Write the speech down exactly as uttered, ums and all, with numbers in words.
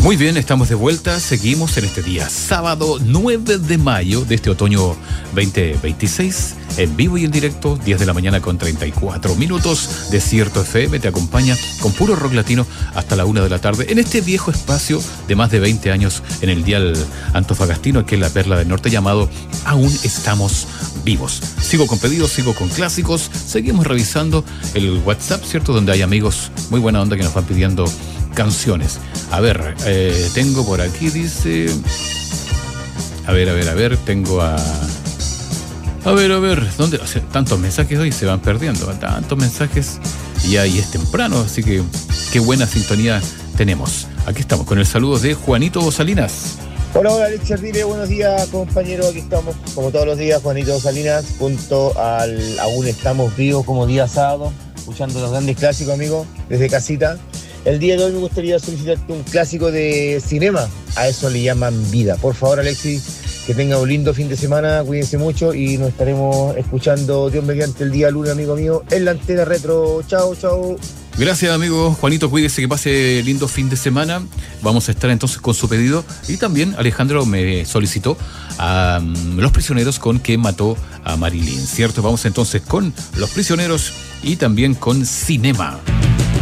Muy bien, estamos de vuelta, seguimos en este día, sábado nueve de mayo de este otoño veinte veintiséis, en vivo y en directo, diez de la mañana con treinta y cuatro minutos, Desierto F M te acompaña con puro rock latino hasta la una de la tarde, en este viejo espacio de más de veinte años en el dial antofagastino, que es la perla del norte, llamado Aún Estamos Vivos. Sigo con pedidos, sigo con clásicos, seguimos revisando el WhatsApp, ¿cierto? Donde hay amigos muy buena onda que nos van pidiendo canciones. A ver, eh, tengo por aquí, dice... A ver, a ver, a ver, tengo a... A ver, a ver, ¿dónde? O sea, tantos mensajes hoy se van perdiendo, tantos mensajes, y ahí es temprano, así que qué buena sintonía tenemos. Aquí estamos con el saludo de Juanito Salinas. Hola, hola, Alex Ardile, buenos días, compañero. Aquí estamos, como todos los días, Juanito Salinas, junto al Aún Estamos Vivos, como día sábado, escuchando los grandes clásicos, amigos, desde casita. El día de hoy me gustaría solicitarte un clásico de cinema, a eso le llaman vida. Por favor, Alexis, que tenga un lindo fin de semana, cuídense mucho y nos estaremos escuchando, Dios mediante, el día lunes, amigo mío, en la antena retro. Chao, chao. Gracias, amigo Juanito, cuídese, que pase lindo fin de semana. Vamos a estar entonces con su pedido. Y también Alejandro me solicitó a um, Los Prisioneros con Que Mató a Marilyn, ¿cierto? Vamos entonces con Los Prisioneros y también con Cinema.